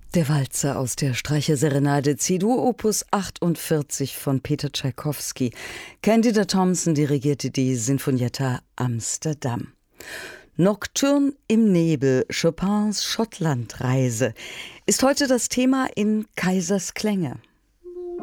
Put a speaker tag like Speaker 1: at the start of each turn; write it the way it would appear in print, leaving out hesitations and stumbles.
Speaker 1: Der Walzer aus der Streicherserenade C-Dur Opus 48 von Peter Tschaikowski. Candida Thompson dirigierte die Sinfonietta Amsterdam. Nocturne im Nebel, Chopins Schottlandreise, ist heute das Thema in Kaisers Klänge.